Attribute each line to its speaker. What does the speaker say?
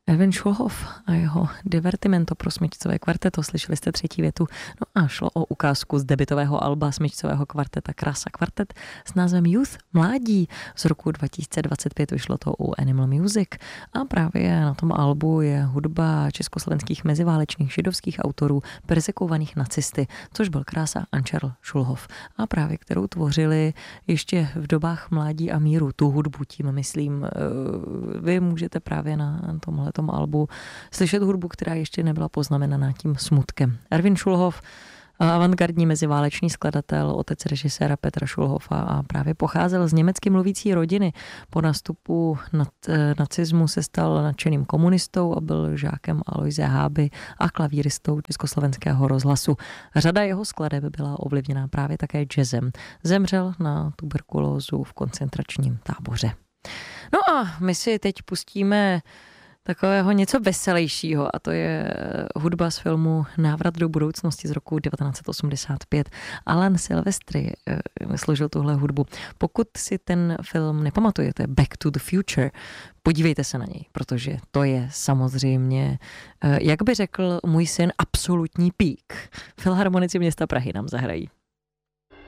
Speaker 1: Erwin Schulhoff a jeho Divertimento pro smyčcové kvarteto, slyšeli jste třetí větu, no a šlo o ukázku z debutového alba smyčcového kvarteta Krása kvartet s názvem Youth, mládí, z roku 2025, vyšlo to u Animal Music a právě na tom albu je hudba československých meziválečných židovských autorů perzekovaných nacisty, což byl Krása a Charles Schulhoff a právě kterou tvořili ještě v dobách mládí a míru, tu hudbu tím myslím, vy můžete právě na tomhletom albu slyšet hudbu, která ještě nebyla poznamenaná tím smutkem. Erwin Schulhoff, avantgardní meziválečný skladatel, otec režiséra Petra Schulhoffa a právě pocházel z německy mluvící rodiny. Po nástupu nacismu se stal nadšeným komunistou a byl žákem Aloise Háby a klavíristou Československého rozhlasu. Řada jeho skladeb byla ovlivněná právě také jazzem. Zemřel na tuberkulózu v koncentračním táboře. No a my si teď pustíme takového něco veselějšího a to je hudba z filmu Návrat do budoucnosti z roku 1985. Alan Silvestri složil tuhle hudbu. Pokud si ten film nepamatujete, Back to the Future, podívejte se na něj, protože to je samozřejmě, jak by řekl můj syn, absolutní pík. Filharmonici města Prahy nám zahrají.